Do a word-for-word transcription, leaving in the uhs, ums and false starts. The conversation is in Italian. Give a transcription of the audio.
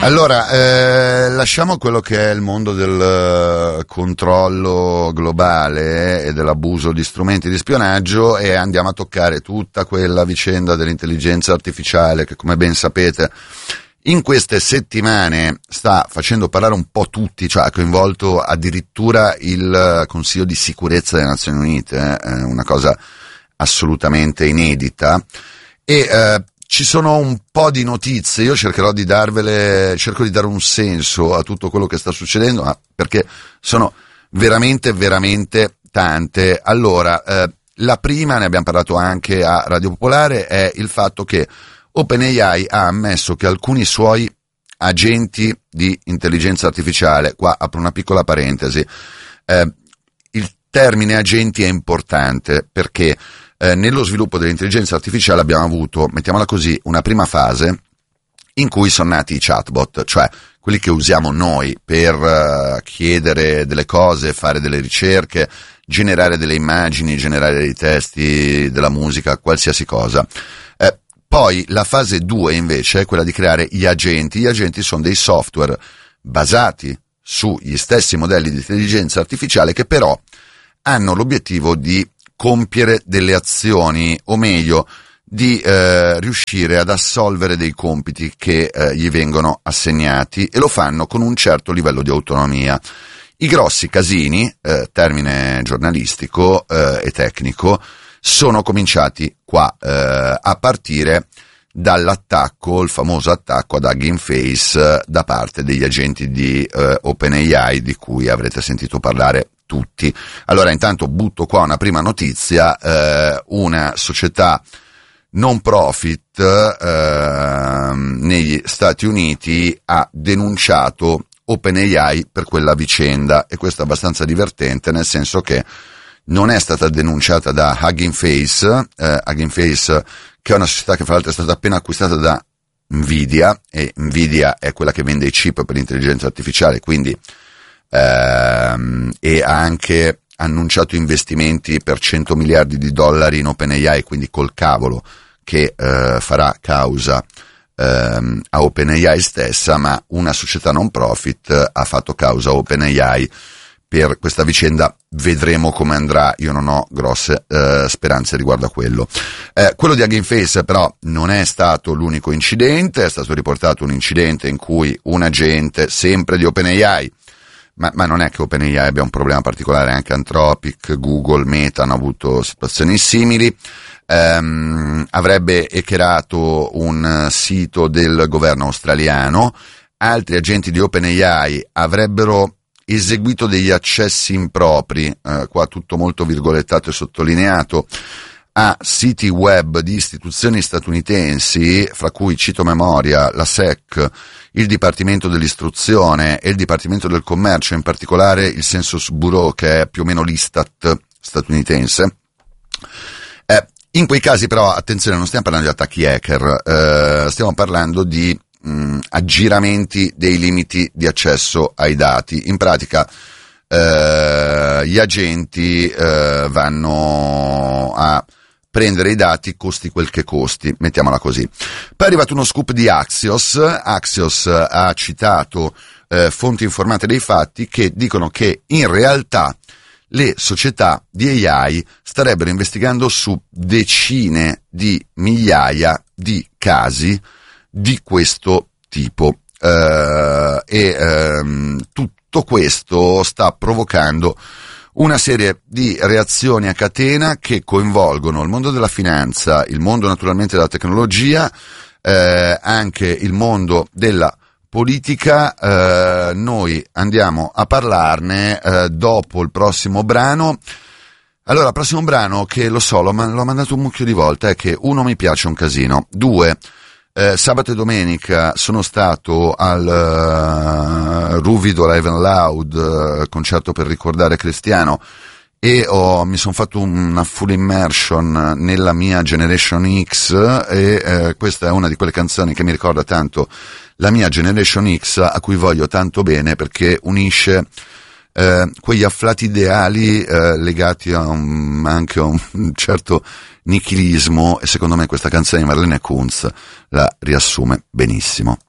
Allora, eh, lasciamo quello che è il mondo del controllo globale e dell'abuso di strumenti di spionaggio e andiamo a toccare tutta quella vicenda dell'intelligenza artificiale che, come ben sapete, in queste settimane sta facendo parlare un po' tutti, cioè ha coinvolto addirittura il Consiglio di sicurezza delle Nazioni Unite, eh, una cosa assolutamente inedita. E eh, ci sono un po' di notizie, io cercherò di darvele, cerco di dare un senso a tutto quello che sta succedendo, ma perché sono veramente, veramente tante. Allora, eh, la prima, ne abbiamo parlato anche a Radio Popolare, è il fatto che OpenAI ha ammesso che alcuni suoi agenti di intelligenza artificiale, qua apro una piccola parentesi, eh, il termine agenti è importante perché eh, nello sviluppo dell'intelligenza artificiale abbiamo avuto, mettiamola così, una prima fase in cui sono nati i chatbot, cioè quelli che usiamo noi per uh, chiedere delle cose, fare delle ricerche, generare delle immagini, generare dei testi, della musica, qualsiasi cosa. Eh, Poi la fase due invece è quella di creare gli agenti. Gli agenti sono dei software basati sugli stessi modelli di intelligenza artificiale che però hanno l'obiettivo di compiere delle azioni, o meglio, di eh, riuscire ad assolvere dei compiti che eh, gli vengono assegnati e lo fanno con un certo livello di autonomia. I grossi casini, eh, termine giornalistico eh, e tecnico, sono cominciati qua, eh, a partire dall'attacco, il famoso attacco ad Hugging Face eh, da parte degli agenti di eh, OpenAI, di cui avrete sentito parlare tutti. Allora, intanto butto qua una prima notizia, eh, una società non profit eh, negli Stati Uniti ha denunciato OpenAI per quella vicenda, e questo è abbastanza divertente, nel senso che non è stata denunciata da Hugging Face, eh, Hugging Face che è una società che fra l'altro è stata appena acquistata da Nvidia, e Nvidia è quella che vende i chip per l'intelligenza artificiale, quindi ehm, e ha anche annunciato investimenti per cento miliardi di dollari in OpenAI, quindi col cavolo che eh, farà causa ehm, a OpenAI stessa, ma una società non profit ha fatto causa a OpenAI per questa vicenda. Vedremo come andrà, io non ho grosse eh, speranze riguardo a quello. Eh, quello di Hugging Face però non è stato l'unico incidente, è stato riportato un incidente in cui un agente, sempre di OpenAI, ma, ma non è che OpenAI abbia un problema particolare, anche Anthropic, Google, Meta hanno avuto situazioni simili, ehm, avrebbe hackerato un sito del governo australiano. Altri agenti di OpenAI avrebbero eseguito degli accessi impropri, eh, qua tutto molto virgolettato e sottolineato, a siti web di istituzioni statunitensi, fra cui cito memoria la S E C, il Dipartimento dell'Istruzione e il Dipartimento del Commercio, in particolare il Census Bureau, che è più o meno l'Istat statunitense. Eh, in quei casi però, attenzione, non stiamo parlando di attacchi hacker, eh, stiamo parlando di mh, aggiramenti dei limiti di accesso ai dati. In pratica eh, gli agenti eh, vanno a prendere i dati costi quel che costi, mettiamola così. Poi è arrivato uno scoop di Axios. Axios ha citato eh, fonti informate dei fatti che dicono che in realtà le società di A I starebbero investigando su decine di migliaia di casi di questo tipo, eh, e ehm, tutto questo sta provocando una serie di reazioni a catena che coinvolgono il mondo della finanza, il mondo naturalmente della tecnologia, eh, anche il mondo della politica. Eh, noi andiamo a parlarne eh, dopo il prossimo brano. Allora, il prossimo brano, che lo so, l'ho, l'ho mandato un mucchio di volte, è che uno, mi piace un casino, due, eh, sabato e domenica sono stato al uh, Ruvido Live and Loud, uh, concerto per ricordare Cristiano, e ho, mi sono fatto una full immersion nella mia Generation X, e eh, questa è una di quelle canzoni che mi ricorda tanto la mia Generation X, a cui voglio tanto bene, perché unisce eh, quegli afflati ideali eh, legati a un, anche a un certo nichilismo, e secondo me questa canzone di Marlene Kunz la riassume benissimo.